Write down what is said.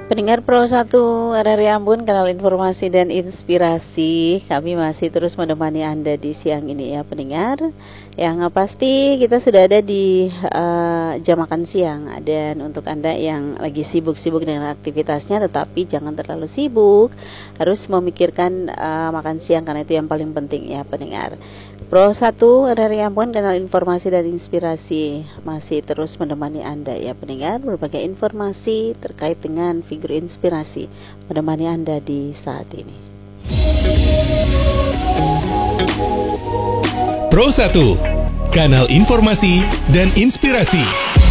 Pendengar Pro 1 RRI Ambon, kanal informasi dan inspirasi. Kami masih terus menemani Anda di siang ini ya pendengar. Yang pasti kita sudah ada di jam makan siang. Dan untuk Anda yang lagi sibuk-sibuk dengan aktivitasnya, tetapi jangan terlalu sibuk, harus memikirkan makan siang, karena itu yang paling penting ya pendengar. Pro 1 RRI Ambon, kanal informasi dan inspirasi, masih terus menemani Anda ya pendengar. Berbagai informasi terkait dengan figur inspirasi menemani Anda di saat ini. Pro 1, kanal informasi dan inspirasi.